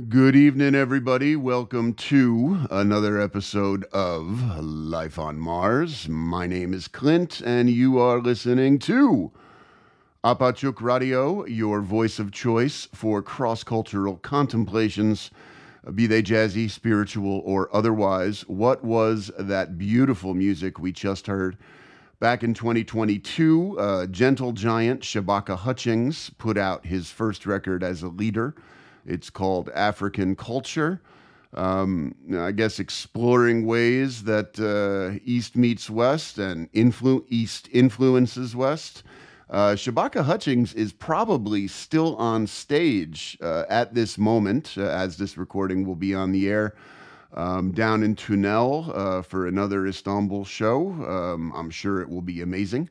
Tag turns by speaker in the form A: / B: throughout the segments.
A: Good evening, everybody. Welcome to another episode of Life on Mars. My name is Clint, and you are listening to Apachuk Radio, your voice of choice for cross-cultural contemplations, be they jazzy, spiritual, or otherwise. What was that beautiful music we just heard? Back in 2022, gentle giant Shabaka Hutchings put out his first record as a leader. It's called African Culture. I guess exploring ways that East meets West and East influences West. Shabaka Hutchings is probably still on stage at this moment, as this recording will be on the air, down in Tunel for another Istanbul show. I'm sure it will be amazing.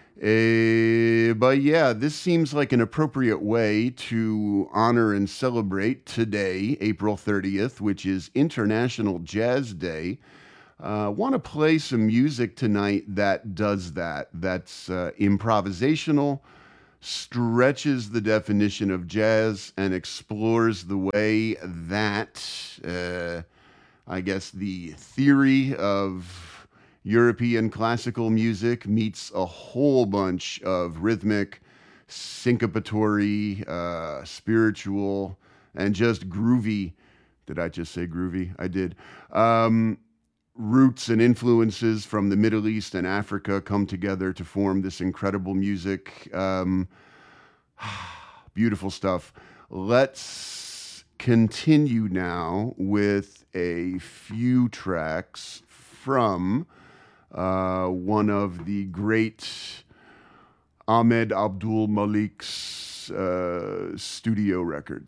A: But yeah, this seems like an appropriate way to honor and celebrate today, April 30th, which is International Jazz Day. Want to play some music tonight that does that. That's improvisational, stretches the definition of jazz, and explores the way that, I guess, the theory of European classical music meets a whole bunch of rhythmic, syncopatory, spiritual, and just groovy. Did I just say groovy? I did. Roots and influences from the Middle East and Africa come together to form this incredible music. Beautiful stuff. Let's continue now with a few tracks from one of the great Ahmed Abdul Malik's studio records.